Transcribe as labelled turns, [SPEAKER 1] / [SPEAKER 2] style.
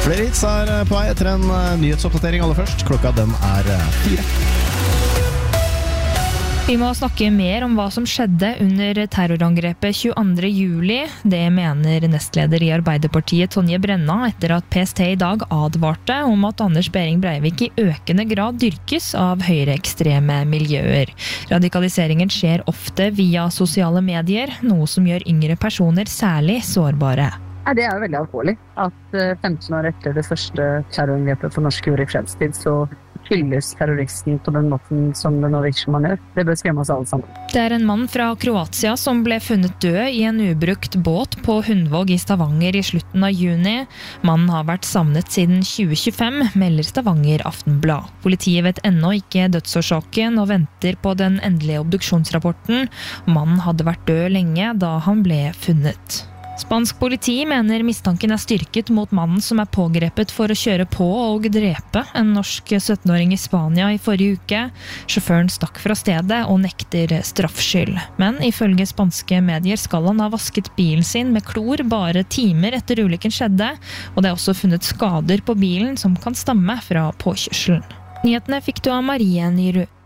[SPEAKER 1] Flere hits på vei etter en nyhetsoppdatering aller først. Klokka den 4.
[SPEAKER 2] Vi må snakke mer om hva som skjedde under terrorangrepet 22. juli. Det mener nestleder i Arbeiderpartiet Tonje Brenna etter at PST i dag advarte om at Anders Behring Breivik i økende grad dyrkes av høyreekstreme miljøer. Radikaliseringen skjer ofte via sosiale medier, noe som gjør yngre personer særlig sårbare.
[SPEAKER 3] Det jo veldig alvorlig at 15 år etter det første terrorangrepet for norsk jord i fredstid, så hylles terroristen på den måten som det nå virker som han gjør. Det bør skremme oss alle sammen.
[SPEAKER 2] Det en mann fra Kroatia som ble funnet død i en ubrukt båt på Hundvåg i Stavanger i slutten av juni. Mannen har vært savnet siden 2025, melder Stavanger Aftenblad. Politiet vet ennå ikke dødsårsaken og venter på den endelige obduksjonsrapporten. Mannen hadde vært død lenge da han ble funnet. Spansk politi mener mistanken styrket mot mannen som pågrepet for å kjøre på og drepe en norsk 17-åring i Spania i forrige uke. Sjåføren stakk fra stedet og nekter straffskyld. Men ifølge spanske medier skal han ha vasket bilen sin med klor bare timer etter ulykken skjedde, og det også funnet skader på bilen som kan stamme fra påkjørselen. Nyhetene fikk du av Marie Nyrud.